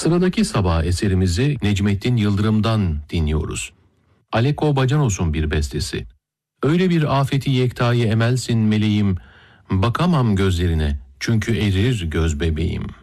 Sıradaki sabah eserimizi Necmettin Yıldırım'dan dinliyoruz. Aleko Bacanos'un bir bestesi. Öyle bir afeti yektayı emelsin meleğim, bakamam gözlerine çünkü erir göz bebeğim.